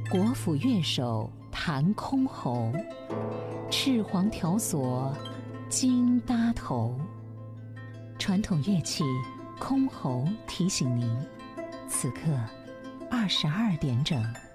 国府乐手弹箜篌，赤黄条索金搭头。传统乐器箜篌提醒您，此刻22点整。